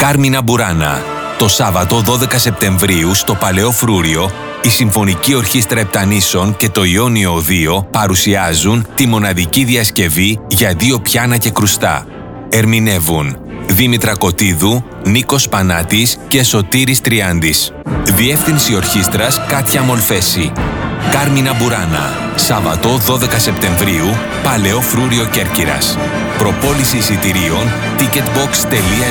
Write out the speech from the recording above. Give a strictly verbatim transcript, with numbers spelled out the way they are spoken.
Κάρμινα Μπουράνα. Το Σάββατο δώδεκα Σεπτεμβρίου στο Παλαιό Φρούριο, η Συμφωνική Ορχήστρα Επτανήσων και το Ιόνιο δύο παρουσιάζουν τη μοναδική διασκευή για δύο πιάνα και κρουστά. Ερμηνεύουν Δήμητρα Κωτίδου, Νίκος Πανάτης και Σωτήρης Τριάντης. Διεύθυνση Ορχήστρας Κάτια Μολφέση. Κάρμινα Μπουράνα. Σάββατο δώδεκα Σεπτεμβρίου, Παλαιό Φρούριο Κέρκυρας. Προπόληση εισιτηρίων ticketbox τελεία